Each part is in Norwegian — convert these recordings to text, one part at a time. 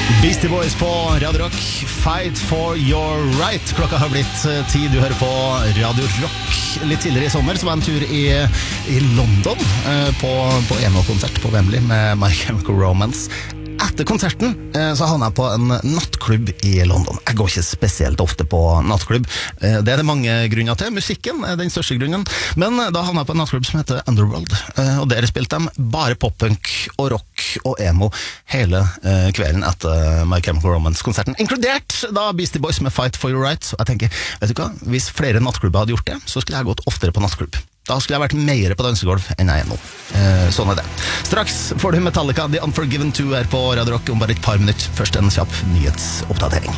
Beastie Boys på Radio Rock, Fight for your right. Klokka har blitt 10, du hører på Radio Rock. Litt tidligere i sommer så var en tur i London på emo-konsert på Wembley med My Chemical Romance. Etter konserten så havnet jeg på en nattklubb i London. Jeg går ikke spesielt ofte på nattklubb. Det er det mange grunner til. Musikken er den største grunnen. Men da havnet jeg på en nattklubb som heter Underworld. Og der spilte de bare pop-punk og rock og emo hele kvelden etter My Chemical Romance-konserten. Inkludert da Beastie Boys med Fight for your right. Og jeg tenker, vet du hva? Hvis flere nattklubber hadde gjort det, så skulle jeg gått oftere på nattklubb. Da skulle jeg vært mer på dansegolf enn jeg er nå. Sånn er det. Straks får du Metallica, The Unforgiven 2 her på Radio Rock om bare et par minutter. Først en kjapp nyhetsoppdatering.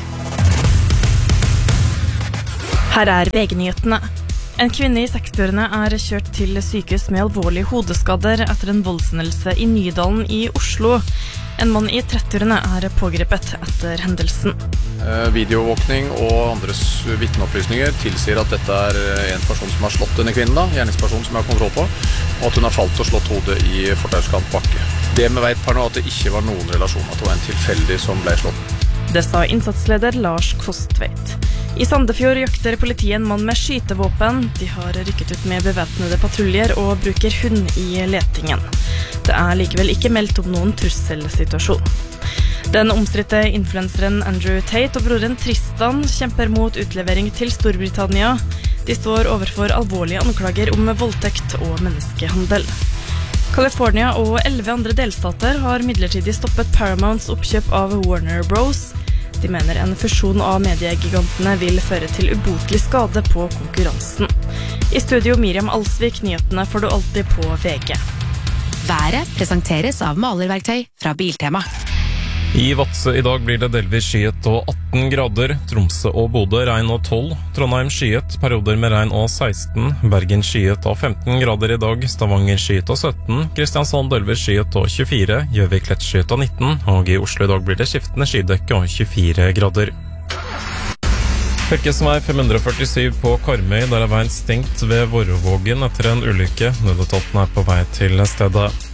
Her er VG-nyhetene. En kvinne i 60-årene er kjørt til sykehus med alvorlige hodeskader etter en voldshendelse i Nydalen i Oslo. En mann i 30-årene er pågrepet etter hendelsen. Videoovervåkning og andres vitneopplysninger tilsier at dette er en person som har slått denne kvinnen, gjerningsperson som jeg har kontroll på, og at hun har falt og slått hodet i fortauskant bakke. Det vi vet per nå at det ikke var noen relasjon, at det var en tilfeldig som ble slått. Det sa innsatsleder Lars Kostveit. I Sandefjord jakter politiet en mann med skytevåpen. De har rykket ut med bevæpnede patruljer og bruker hund i letingen. Det er likevel ikke meldt om noen trusselsituasjon. Den omstridte influenseren Andrew Tate og broren Tristan kjemper mot utlevering til Storbritannia. De står overfor alvorlige anklager om voldtekt og menneskehandel. California og 11 andre delstater har midlertidig stoppet Paramounts oppkjøp av Warner Bros. De mener en fusjon av mediegigantene vil føre til ubotelig skade på konkurransen. I studio Miriam Alsvik, nyhetene får du alltid på VG. Været presenteres av malerverktøy fra Biltema. I Vadsø i dag blir det delvis skyet og 18 grader, Tromsø og Bodø regn og 12, Trondheim skyet, perioder med regn og 16, Bergen skyet og 15 grader i dag, Stavanger skyet og 17, Kristiansand delvis skyet og 24, Gjøvik lett skyet og 19, og i Oslo i dag blir det skiftende skydekke og 24 grader. Fylkesvei 547 på Karmøy, der er veien stengt ved Vorrevågen etter en ulykke. Nødetaten er på vei til stedet.